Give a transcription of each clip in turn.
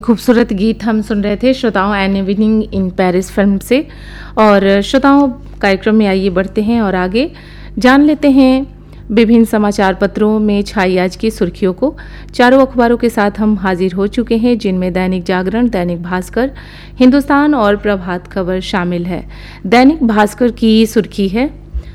खूबसूरत गीत हम सुन रहे थे श्रोताओं an evening in Paris film से। और श्रोताओं, कार्यक्रम में आइए बढ़ते हैं और आगे जान लेते हैं विभिन्न समाचार पत्रों में छाई आज की सुर्खियों को। चारों अखबारों के साथ हम हाजिर हो चुके हैं, जिनमें दैनिक जागरण, दैनिक भास्कर, हिंदुस्तान और प्रभात खबर शामिल है। दैनिक भास्कर की सुर्खी है,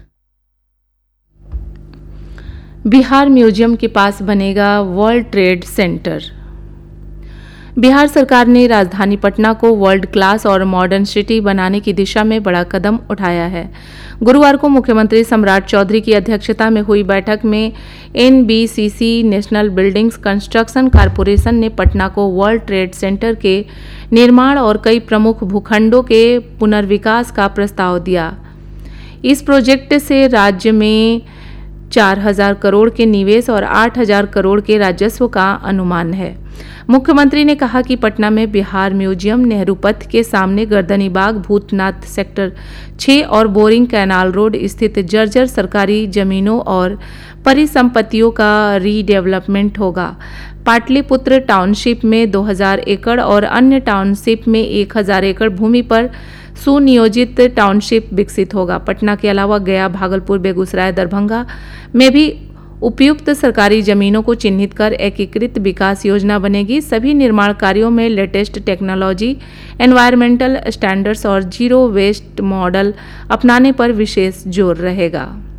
बिहार म्यूजियम के पास बनेगा वर्ल्ड ट्रेड सेंटर। बिहार सरकार ने राजधानी पटना को वर्ल्ड क्लास और मॉडर्न सिटी बनाने की दिशा में बड़ा कदम उठाया है। गुरुवार को मुख्यमंत्री सम्राट चौधरी की अध्यक्षता में हुई बैठक में NBCC national buildings construction corporation ने पटना को वर्ल्ड ट्रेड सेंटर के निर्माण और कई प्रमुख भूखंडों के पुनर्विकास का प्रस्ताव दिया। इस प्रोजेक्ट से राज्य में 4,000 करोड़ के निवेश और 8,000 करोड़ के राजस्व का अनुमान है। मुख्यमंत्री ने कहा कि पटना में बिहार म्यूजियम, नेहरू पथ के सामने गर्दनी बाग, भूतनाथ सेक्टर 6 और बोरिंग कैनाल रोड स्थित जर्जर सरकारी जमीनों और परिसंपत्तियों का रीडेवलपमेंट होगा। पाटलिपुत्र टाउनशिप में 2,000 एकड़ और अन्य टाउनशिप में 1,000 एकड़ भूमि पर सुनियोजित टाउनशिप विकसित होगा। पटना के अलावा गया, भागलपुर, बेगूसराय, दरभंगा में भी उपयुक्त सरकारी जमीनों को चिन्हित कर एकीकृत विकास योजना बनेगी। सभी निर्माण कार्यों में लेटेस्ट टेक्नोलॉजी, एनवायरमेंटल स्टैंडर्ड्स और जीरो वेस्ट मॉडल अपनाने पर विशेष जोर रहेगा।